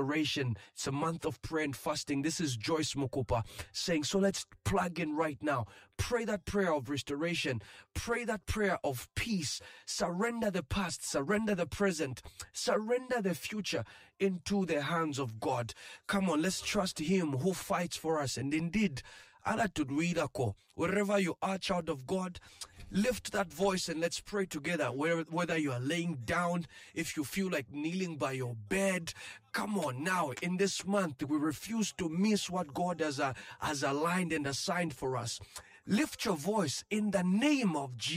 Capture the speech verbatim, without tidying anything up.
restoration. It's a month of prayer and fasting. This is Joyce Mukupa saying, so let's plug in right now. Pray that prayer of restoration. Pray that prayer of peace. Surrender the past. Surrender the present. Surrender the future into the hands of God. Come on, let's trust Him who fights for us. And indeed, wherever you are, child of God, lift that voice and let's pray together. Whether you are laying down, if you feel like kneeling by your bed, come on now. In this month, we refuse to miss what God has, uh, has aligned and assigned for us. Lift your voice in the name of Jesus.